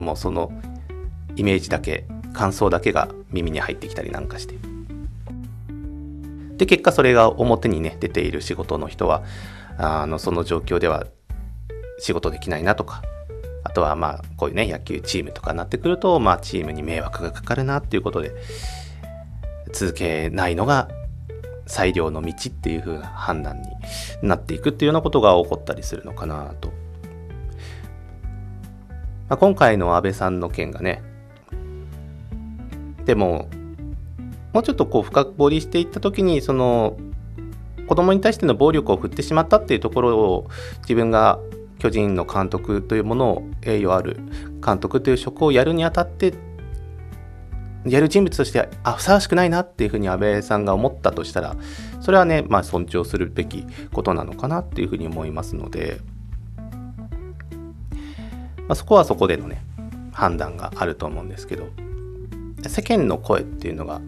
もうそのイメージだけ、感想だけが耳に入ってきたりなんかして、で結果それが表にね出ている仕事の人はその状況では仕事できないなとか、あとはまあこういうね野球チームとかになってくると、まあチームに迷惑がかかるなっていうことで続けないのが最良の道っていう風な判断になっていくっていうようなことが起こったりするのかなと。今回の安倍さんの件がね、でももうちょっとこう深掘りしていった時に、その子供に対しての暴力を振ってしまったっていうところを、自分が巨人の監督というものを、栄誉ある監督という職をやるにあたってやる人物としてふさわしくないなっていうふうに安倍さんが思ったとしたら、それはね、まあ尊重するべきことなのかなっていうふうに思いますので、そこはそこでのね判断があると思うんですけど、世間の声っていうのが、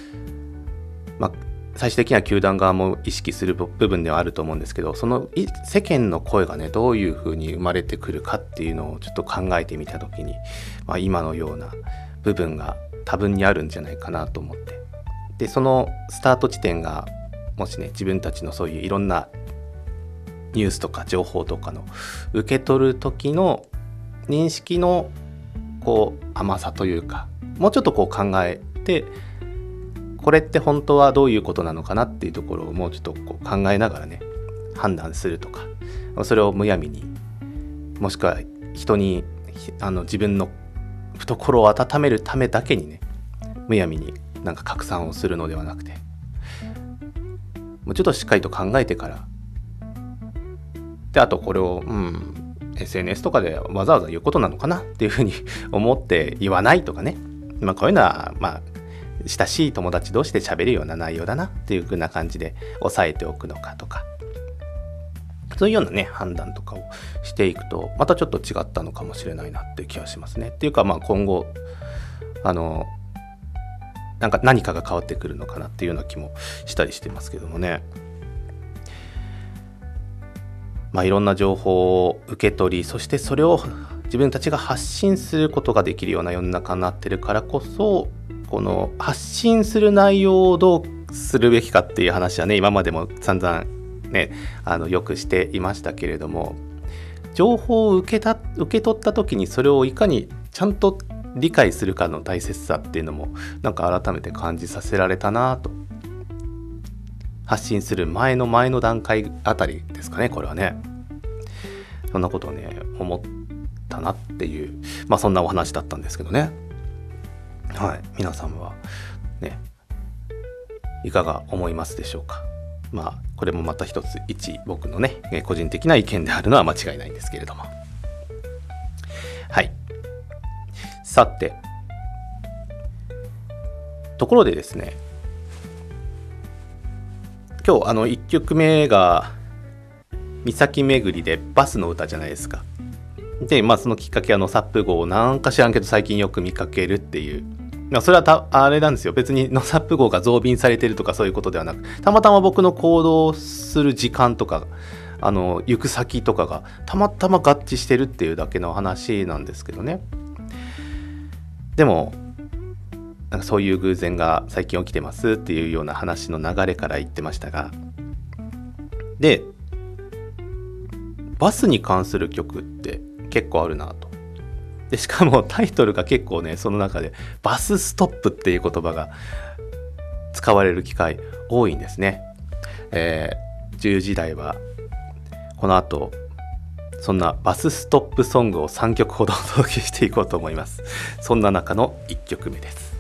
最終的には球団側も意識する部分ではあると思うんですけど、その世間の声がねどういうふうに生まれてくるかっていうのをちょっと考えてみたときに、今のような部分が多分にあるんじゃないかなと思って、でそのスタート地点がもしね自分たちのそういういろんなニュースとか情報とかの受け取る時の認識のこう甘さというか、もうちょっとこう考えて、これって本当はどういうことなのかなっていうところをもうちょっとこう考えながらね判断するとか、それをむやみに、もしくは人に自分の懐を温めるためだけにねむやみになんか拡散をするのではなくて、もうちょっとしっかりと考えてから、であとこれをSNS とかでわざわざ言うことなのかなっていうふうに思って言わないとかね、こういうのは親しい友達同士で喋るような内容だなっていう風な感じで抑えておくのかとか、そういうようなね判断とかをしていくとまたちょっと違ったのかもしれないなっていう気がしますね。っていうか今後なんか何かが変わってくるのかなっていうような気もしたりしてますけどもね。いろんな情報を受け取り、そしてそれを自分たちが発信することができるような世の中になってるからこそ、この発信する内容をどうするべきかっていう話はね今までも散々ねよくしていましたけれども、情報を受け取った時にそれをいかにちゃんと理解するかの大切さっていうのもなんか改めて感じさせられたなと。発信する前の段階あたりですかね、これはね。そんなことをね思ったなっていう、そんなお話だったんですけどね。はい、皆さんはねいかが思いますでしょうか。これもまた一僕のね個人的な意見であるのは間違いないんですけれども、はい。さて、ところでですね、今日1曲目が岬巡りでバスの歌じゃないですか。でそのきっかけはサップ号をなんか知らんけど最近よく見かけるっていう、それはあれなんですよ。別にノサップ号が増便されてるとかそういうことではなく、たまたま僕の行動する時間とか行く先とかがたまたま合致してるっていうだけの話なんですけどね。でもなんかそういう偶然が最近起きてますっていうような話の流れから言ってましたが、でバスに関する曲って結構あるなと。でしかもタイトルが結構ねその中でバスストップっていう言葉が使われる機会多いんですね。10時台はこの後そんなバスストップソングを3曲ほどお届けしていこうと思います。そんな中の1曲目です。